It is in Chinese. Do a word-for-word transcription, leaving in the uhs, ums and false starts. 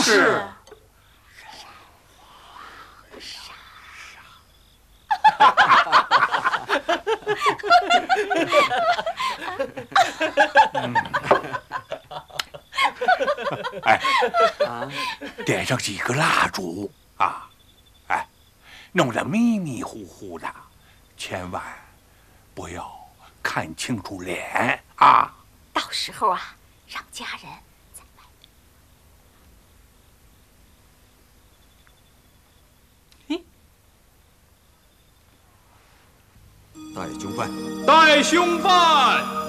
是。 哎，点上几个蜡烛啊！哎，弄得迷迷糊糊的，千万不要看清楚脸啊！ 到时候啊，让家人在外。带凶犯， 带凶犯。